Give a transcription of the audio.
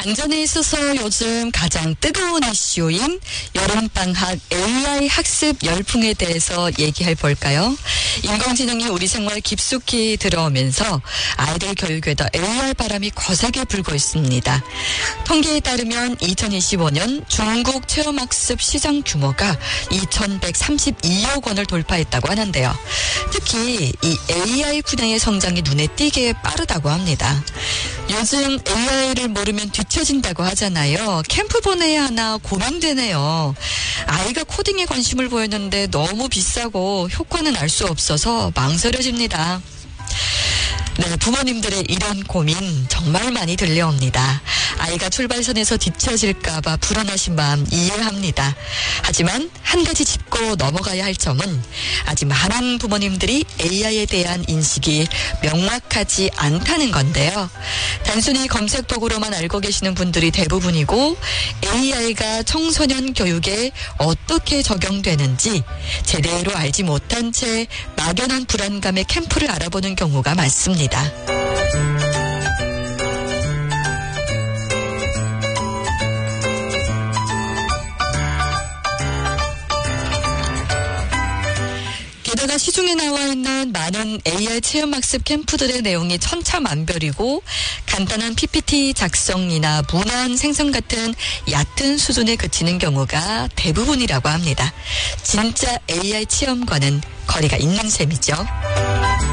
방전에 있어서 요즘 가장 뜨거운 이슈인 여름방학 AI 학습 열풍에 대해서 얘기해 볼까요? 인공지능이 우리 생활 깊숙이 들어오면서 아이들 교육에도 AI 바람이 거세게 불고 있습니다. 통계에 따르면 2025년 중국 체험학습 시장 규모가 2,132억 원을 돌파했다고 하는데요. 특히 이 AI 분야의 성장이 눈에 띄게 빠르다고 합니다. 요즘 AI를 모르면 뒤처진다고 하잖아요. 캠프 보내야 하나 고민되네요. 아이가 코딩에 관심을 보였는데 너무 비싸고 효과는 알 수 없어서 망설여집니다. 네, 부모님들의 이런 고민 정말 많이 들려옵니다. 아이가 출발선에서 뒤처질까봐 불안하신 마음 이해합니다. 하지만 한 가지 짚고 넘어가야 할 점은 아직 많은 부모님들이 AI에 대한 인식이 명확하지 않다는 건데요. 단순히 검색 도구로만 알고 계시는 분들이 대부분이고 AI가 청소년 교육에 어떻게 적용되는지 제대로 알지 못한 채 막연한 불안감에 캠프를 알아보는 경우가 많습니다. 게다가 시중에 나와 있는 많은 AI 체험학습 캠프들의 내용이 천차만별이고 간단한 PPT 작성이나 문안 생성 같은 얕은 수준에 그치는 경우가 대부분이라고 합니다. 진짜 AI 체험과는 거리가 있는 셈이죠.